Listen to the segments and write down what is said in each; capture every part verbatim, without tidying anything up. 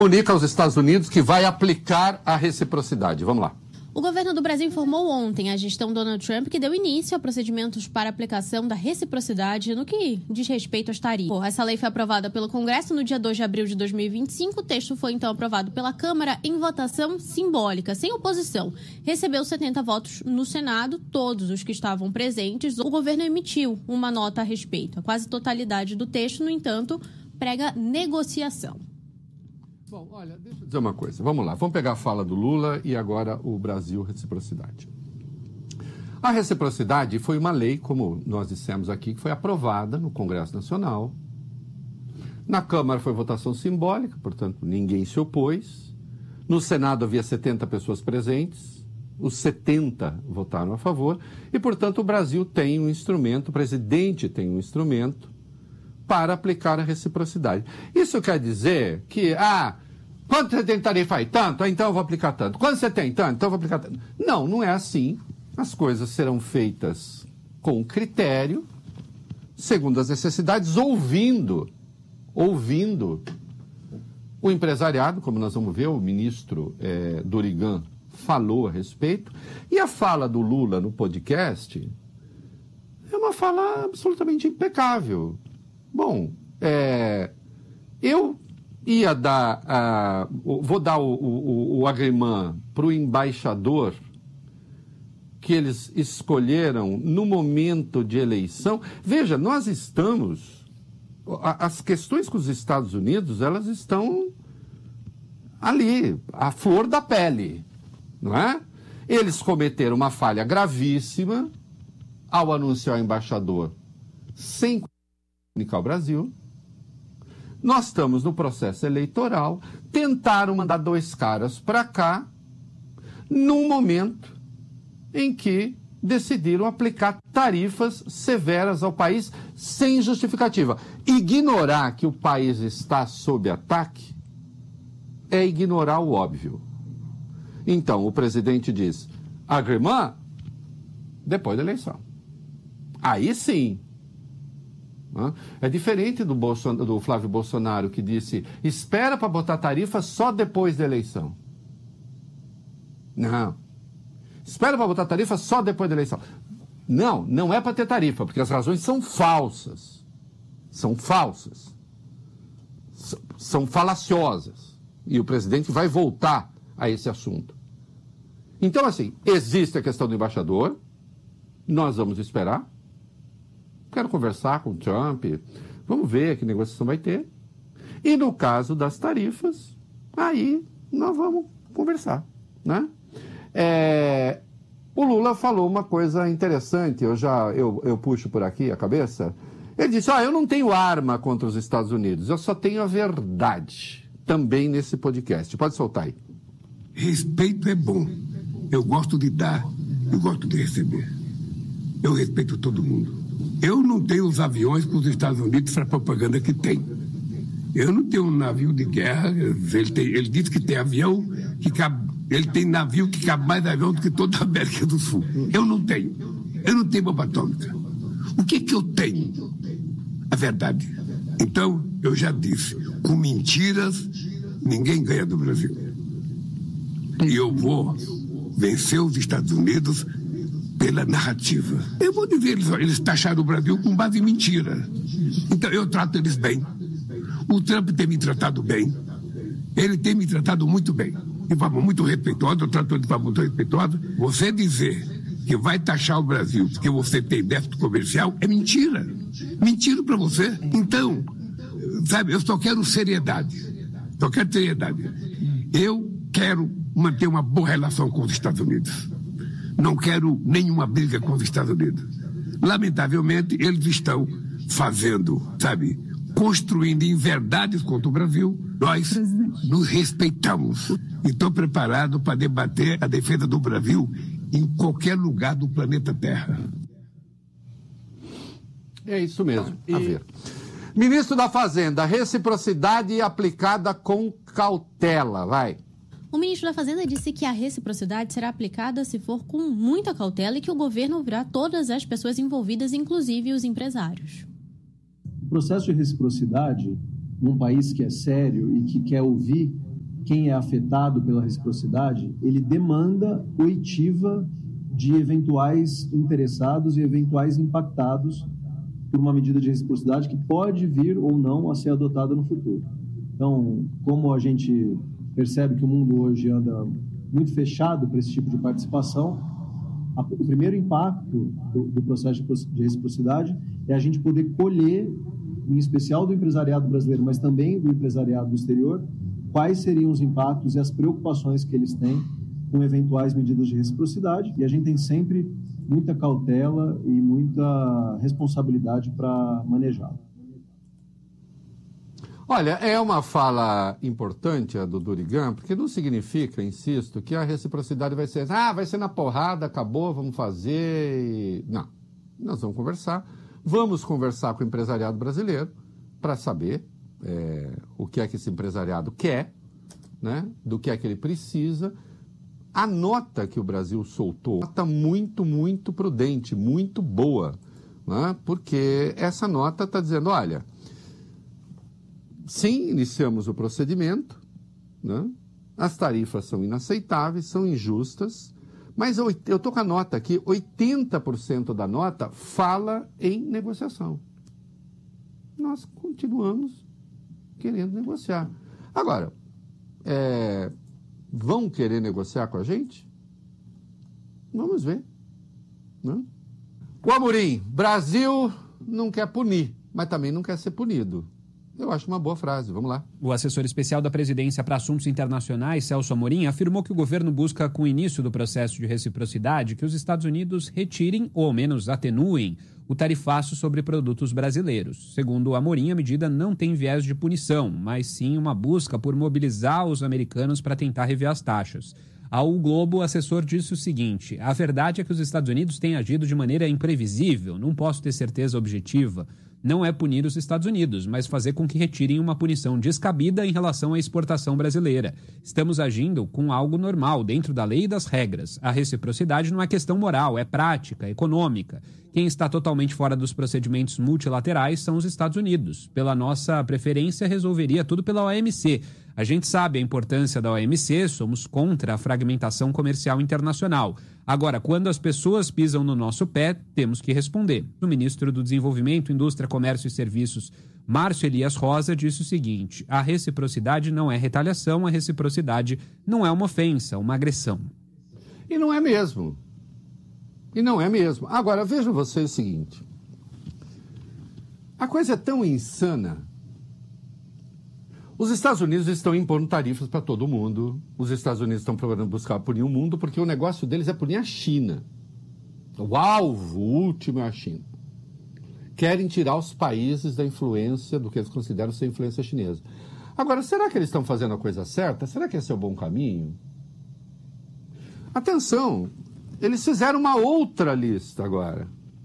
Comunica aos Estados Unidos que vai aplicar a reciprocidade. Vamos lá. O governo do Brasil informou ontem a gestão Donald Trump que deu início a procedimentos para aplicação da reciprocidade no que diz respeito às tarifas. Essa lei foi aprovada pelo Congresso no dia dois de abril de dois mil e vinte e cinco. O texto foi então aprovado pela Câmara em votação simbólica, sem oposição. Recebeu setenta votos no Senado, todos os que estavam presentes. O governo emitiu uma nota a respeito. A quase totalidade do texto, no entanto, prega negociação. Bom, olha, deixa eu dizer uma coisa. Vamos lá, vamos pegar a fala do Lula e agora o Brasil reciprocidade. A reciprocidade foi uma lei, como nós dissemos aqui, que foi aprovada no Congresso Nacional. Na Câmara foi votação simbólica, portanto, ninguém se opôs. No Senado havia setenta pessoas presentes, os setenta votaram a favor e, portanto, o Brasil tem um instrumento, o presidente tem um instrumento para aplicar a reciprocidade. Isso quer dizer que, ah, quanto você tem tarifa aí? Tanto? Então eu vou aplicar tanto. Quanto você tem? Tanto? Então eu vou aplicar tanto. Não, não é assim. As coisas serão feitas com critério, segundo as necessidades, ouvindo, ouvindo o empresariado, como nós vamos ver, o ministro é, Dorigan falou a respeito, e a fala do Lula no podcast é uma fala absolutamente impecável. Bom, é, eu ia dar, uh, vou dar o, o, o agrimã para o embaixador que eles escolheram no momento de eleição. Veja, nós estamos, as questões com os Estados Unidos, elas estão ali, à flor da pele, não é? Eles cometeram uma falha gravíssima ao anunciar o embaixador sem comunicar ao Brasil. Nós estamos no processo eleitoral, tentaram mandar dois caras para cá, num momento em que decidiram aplicar tarifas severas ao país sem justificativa. Ignorar que o país está sob ataque é ignorar o óbvio. Então, o presidente diz, agrimã, depois da eleição. Aí sim. É diferente do, Bolson, do Flávio Bolsonaro, que disse, espera para botar tarifa só depois da eleição. Não. Espera para botar tarifa só depois da eleição. Não, não é para ter tarifa, porque as razões são falsas. São falsas. S- são falaciosas. E o presidente vai voltar a esse assunto. Então, assim, existe a questão do embaixador, nós vamos esperar. Quero conversar com o Trump, vamos ver que negociação vai ter. E no caso das tarifas, aí nós vamos conversar, né? É, o Lula falou uma coisa interessante, eu já eu, eu puxo por aqui a cabeça. Ele disse, ah, eu não tenho arma contra os Estados Unidos, eu só tenho a verdade, também nesse podcast. Pode soltar aí. Respeito é bom. Eu gosto de dar, eu gosto de receber. Eu respeito todo mundo. Eu não tenho os aviões para os Estados Unidos para a propaganda que tem. Eu não tenho um navio de guerra. Ele, tem, ele diz que tem avião que cabe. Ele tem navio que cabe mais avião do que toda a América do Sul. Eu não tenho. Eu não tenho bomba atômica. O que que eu tenho? A verdade. Então, eu já disse, com mentiras, ninguém ganha do Brasil. E eu vou vencer os Estados Unidos pela narrativa. Eu vou dizer, eles, eles taxaram o Brasil com base em mentira. Então, eu trato eles bem. O Trump tem me tratado bem. Ele tem me tratado muito bem. De forma muito respeitosa, eu trato ele de forma muito respeitosa. Você dizer que vai taxar o Brasil porque você tem déficit comercial é mentira. Mentira para você. Então, sabe, eu só quero seriedade. Só quero seriedade. Eu quero manter uma boa relação com os Estados Unidos. Não quero nenhuma briga com os Estados Unidos. Lamentavelmente, eles estão fazendo, sabe, construindo inverdades contra o Brasil. Nós nos respeitamos e estou preparado para debater a defesa do Brasil em qualquer lugar do planeta Terra. É isso mesmo. E... A ver. Ministro da Fazenda, reciprocidade aplicada com cautela. Vai. O ministro da Fazenda disse que a reciprocidade será aplicada se for com muita cautela e que o governo ouvirá todas as pessoas envolvidas, inclusive os empresários. O processo de reciprocidade, num país que é sério e que quer ouvir quem é afetado pela reciprocidade, ele demanda oitiva de eventuais interessados e eventuais impactados por uma medida de reciprocidade que pode vir ou não a ser adotada no futuro. Então, como a gente percebe que o mundo hoje anda muito fechado para esse tipo de participação, a, o primeiro impacto do, do processo de reciprocidade é a gente poder colher, em especial do empresariado brasileiro, mas também do empresariado do exterior, quais seriam os impactos e as preocupações que eles têm com eventuais medidas de reciprocidade. E a gente tem sempre muita cautela e muita responsabilidade para manejá-lo. Olha, é uma fala importante a do Durigan, porque não significa, insisto, que a reciprocidade vai ser, ah, vai ser na porrada, acabou, vamos fazer. E... Não, nós vamos conversar. Vamos conversar com o empresariado brasileiro para saber é, o que é que esse empresariado quer, né, do que é que ele precisa. A nota que o Brasil soltou, nota muito, muito prudente, muito boa, né? Porque essa nota está dizendo, olha, sim, iniciamos o procedimento, né? As tarifas são inaceitáveis, são injustas, mas eu estou com a nota aqui, oitenta por cento da nota fala em negociação. Nós continuamos querendo negociar. Agora, é... vão querer negociar com a gente? Vamos ver. Né? O Amorim, Brasil não quer punir, mas também não quer ser punido. Eu acho uma boa frase. Vamos lá. O assessor especial da Presidência para Assuntos Internacionais, Celso Amorim, afirmou que o governo busca, com o início do processo de reciprocidade, que os Estados Unidos retirem, ou ao menos atenuem, o tarifaço sobre produtos brasileiros. Segundo o Amorim, a medida não tem viés de punição, mas sim uma busca por mobilizar os americanos para tentar rever as taxas. Ao Globo, o assessor disse o seguinte: a verdade é que os Estados Unidos têm agido de maneira imprevisível, não posso ter certeza objetiva. Não é punir os Estados Unidos, mas fazer com que retirem uma punição descabida em relação à exportação brasileira. Estamos agindo com algo normal, dentro da lei e das regras. A reciprocidade não é questão moral, é prática, econômica. Quem está totalmente fora dos procedimentos multilaterais são os Estados Unidos. Pela nossa preferência, resolveria tudo pela O M C. A gente sabe a importância da O M C, somos contra a fragmentação comercial internacional. Agora, quando as pessoas pisam no nosso pé, temos que responder. O ministro do Desenvolvimento, Indústria, Comércio e Serviços, Márcio Elias Rosa, disse o seguinte: a reciprocidade não é retaliação, a reciprocidade não é uma ofensa, uma agressão. E não é mesmo. E não é mesmo. Agora, vejam vocês o seguinte. A coisa é tão insana. Os Estados Unidos estão impondo tarifas para todo mundo. Os Estados Unidos estão procurando buscar punir o mundo porque o negócio deles é punir a China. O alvo último é a China. Querem tirar os países da influência, do que eles consideram ser influência chinesa. Agora, será que eles estão fazendo a coisa certa? Será que esse é o bom caminho? Atenção, eles fizeram uma outra lista agora.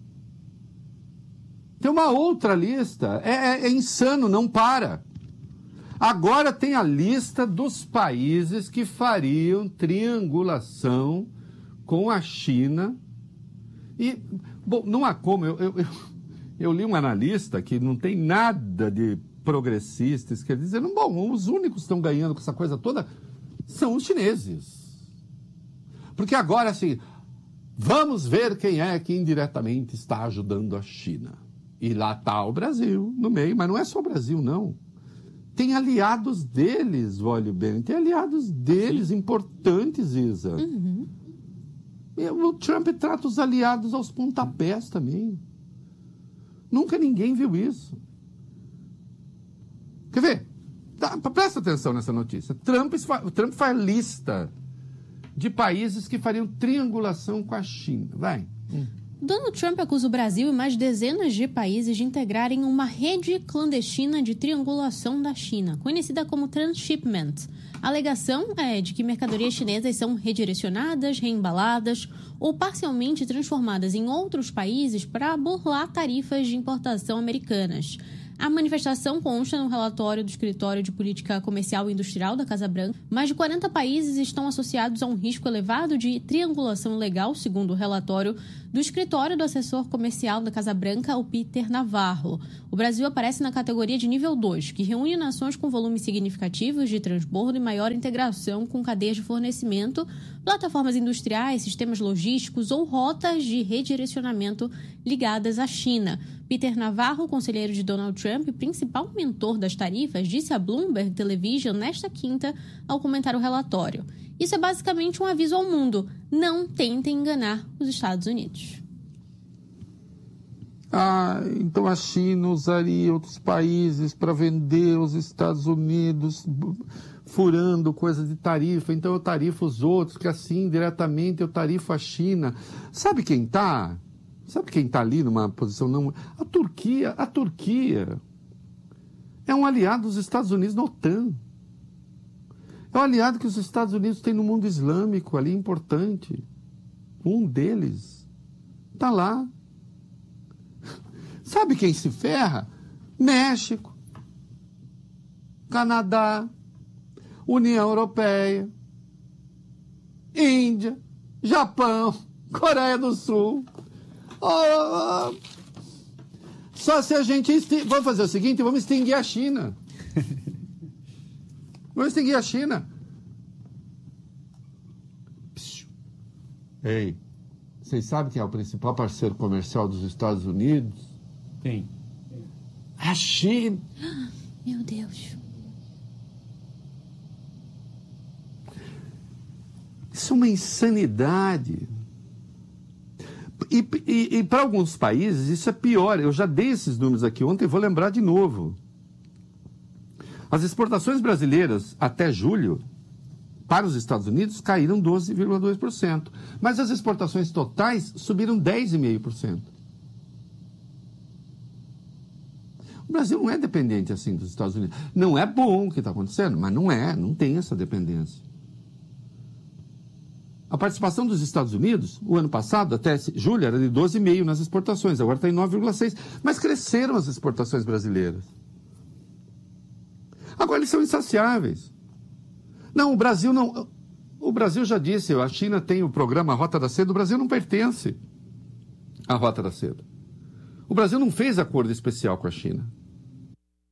Tem uma outra lista. É, é, é insano, não para. Agora tem a lista dos países que fariam triangulação com a China. E, bom, não há como. Eu, eu, eu, eu li um analista que não tem nada de progressista, quer dizer, bom, os únicos que estão ganhando com essa coisa toda são os chineses. Porque agora, assim, vamos ver quem é que indiretamente está ajudando a China. E lá está o Brasil no meio, mas não é só o Brasil, não. Tem aliados deles, olha bem, tem aliados deles Sim. importantes, Isa. Uhum. O Trump trata os aliados aos pontapés também. Nunca ninguém viu isso. Quer ver? Tá, presta atenção nessa notícia. Trump, Trump faz lista de países que fariam triangulação com a China. Vai. Hum. Donald Trump acusa o Brasil e mais dezenas de países de integrarem uma rede clandestina de triangulação da China, conhecida como transshipment. A alegação é de que mercadorias chinesas são redirecionadas, reembaladas ou parcialmente transformadas em outros países para burlar tarifas de importação americanas. A manifestação consta no relatório do Escritório de Política Comercial e Industrial da Casa Branca. Mais de quarenta países estão associados a um risco elevado de triangulação ilegal, segundo o relatório do Escritório do Assessor Comercial da Casa Branca, o Peter Navarro. O Brasil aparece na categoria de nível dois, que reúne nações com volumes significativos de transbordo e maior integração com cadeias de fornecimento, plataformas industriais, sistemas logísticos ou rotas de redirecionamento ligadas à China. Peter Navarro, conselheiro de Donald Trump e principal mentor das tarifas, disse à Bloomberg Television nesta quinta ao comentar o relatório. Isso é basicamente um aviso ao mundo: não tentem enganar os Estados Unidos. Ah, então a China usaria outros países para vender os Estados Unidos, furando coisa de tarifa. Então eu tarifo os outros, que assim, diretamente, eu tarifo a China. Sabe quem está? Sabe quem está ali numa posição não... A Turquia, a Turquia é um aliado dos Estados Unidos na OTAN. É um aliado que os Estados Unidos têm no mundo islâmico ali, importante. Um deles está lá. Sabe quem se ferra? México, Canadá, União Europeia, Índia, Japão, Coreia do Sul. Oh, oh. Só se a gente... Exting... Vamos fazer o seguinte, vamos extinguir a China. Vamos extinguir a China. Ei, vocês sabem quem é o principal parceiro comercial dos Estados Unidos? Quem? A China. Meu Deus. Isso é uma insanidade. E, e, e para alguns países isso é pior. Eu já dei esses números aqui ontem e vou lembrar de novo. As exportações brasileiras até julho para os Estados Unidos caíram doze vírgula dois por cento. Mas as exportações totais subiram dez vírgula cinco por cento. O Brasil não é dependente assim dos Estados Unidos. Não é bom o que está acontecendo, mas não é, não tem essa dependência. A participação dos Estados Unidos, o ano passado, até julho, era de doze vírgula cinco por cento nas exportações, agora está em nove vírgula seis por cento. Mas cresceram as exportações brasileiras. Agora eles são insaciáveis. Não, o Brasil não... O Brasil já disse, a China tem o programa Rota da Seda, o Brasil não pertence à Rota da Seda. O Brasil não fez acordo especial com a China.